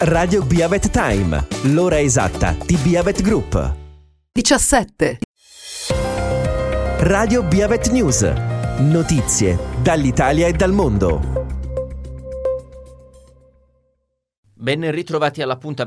Radio Biavet Time, l'ora esatta di Biavet Group. 17. Radio Biavet News, notizie dall'Italia e dal mondo. Ben ritrovati all'appuntamento